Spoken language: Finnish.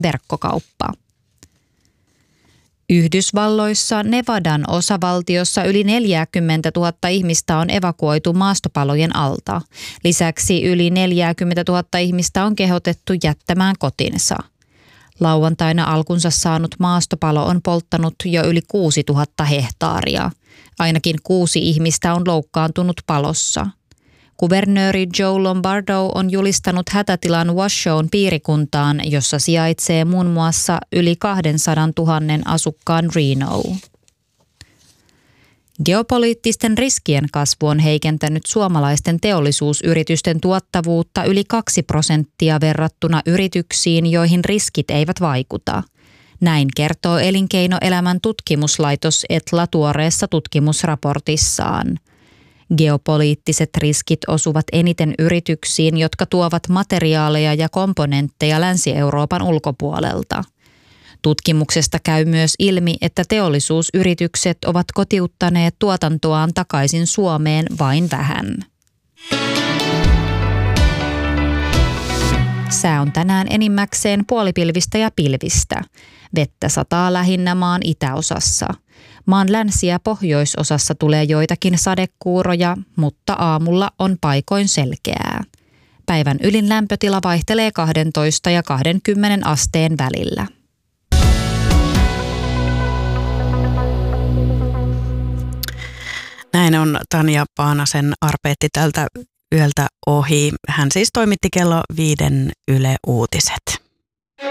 verkkokauppa. Yhdysvalloissa Nevadan osavaltiossa yli 40 000 ihmistä on evakuoitu maastopalojen alta. Lisäksi yli 40 000 ihmistä on kehotettu jättämään kotinsa. Lauantaina alkunsa saanut maastopalo on polttanut jo yli 6 000 hehtaaria. Ainakin 6 ihmistä on loukkaantunut palossa. Kuvernööri Joe Lombardo on julistanut hätätilan Washoen piirikuntaan, jossa sijaitsee muun muassa yli 200 000 asukkaan Reno. Geopoliittisten riskien kasvu on heikentänyt suomalaisten teollisuusyritysten tuottavuutta yli 2% verrattuna yrityksiin, joihin riskit eivät vaikuta. Näin kertoo Elinkeinoelämän tutkimuslaitos Etla tuoreessa tutkimusraportissaan. Geopoliittiset riskit osuvat eniten yrityksiin, jotka tuovat materiaaleja ja komponentteja Länsi-Euroopan ulkopuolelta. Tutkimuksesta käy myös ilmi, että teollisuusyritykset ovat kotiuttaneet tuotantoaan takaisin Suomeen vain vähän. Sää on tänään enimmäkseen puolipilvistä ja pilvistä. Vettä sataa lähinnä maan itäosassa. Maan länsi- ja pohjoisosassa tulee joitakin sadekuuroja, mutta aamulla on paikoin selkeää. Päivän ylin lämpötila vaihtelee 12 ja 20 asteen välillä. Näin on Tanja Paanasen arpeetti tältä yöltä ohi. Hän siis toimitti kello 5 Yle Uutiset.